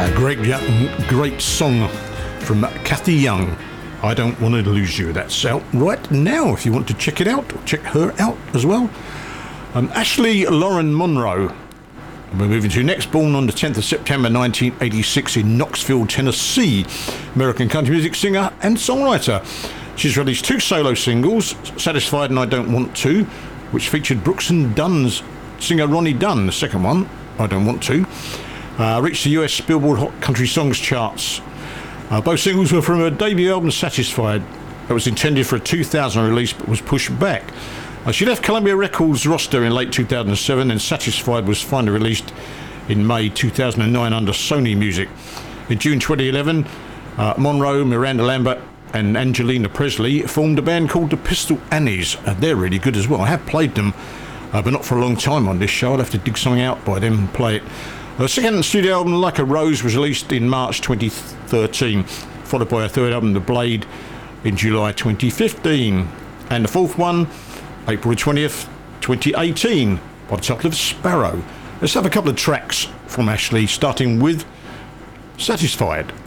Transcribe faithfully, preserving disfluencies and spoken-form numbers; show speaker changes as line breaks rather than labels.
Great, great song from Kathy Young. I Don't Want to Lose You. That's out right now if you want to check it out. Check her out as well. Um, Ashley Lauren Monroe. We're moving to next, born on the tenth of September nineteen eighty-six in Knoxville, Tennessee. American country music singer and songwriter. She's released two solo singles, Satisfied and I Don't Want To, which featured Brooks and Dunn's singer Ronnie Dunn. The second one, I Don't Want To, uh, reached the U S Billboard Hot Country Songs charts. Uh, both singles were from her debut album Satisfied. It was intended for a two thousand release but was pushed back. Uh, she left Columbia Records roster in late two thousand seven, and Satisfied was finally released in May two thousand nine under Sony Music. In June twenty eleven, uh, Monroe, Miranda Lambert and Angelina Presley formed a band called the Pistol Annies. Uh, they're really good as well. I have played them, uh, but not for a long time on this show. I'll have to dig something out by them and play it. The second studio album, Like a Rose, was released in March twenty thirteen, followed by a third album, The Blade, in July twenty fifteen. And the fourth one, April twentieth, twenty eighteen, by the title of Sparrow. Let's have a couple of tracks from Ashley, starting with Satisfied.